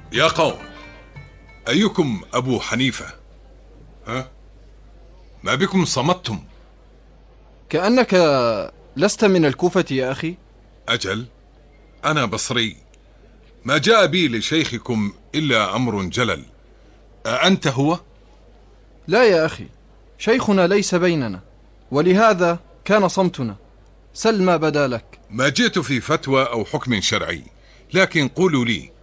يا قوم، أيكم أبو حنيفة؟ ها؟ ما بكم صمتم؟ كأنك لست من الكوفة يا أخي. أجل، أنا بصري. ما جاء بي لشيخكم إلا أمر جلل. أأنت هو؟ لا يا أخي، شيخنا ليس بيننا، ولهذا كان صمتنا. سل ما بدا لك. ما جئت في فتوى أو حكم شرعي، لكن قولوا لي،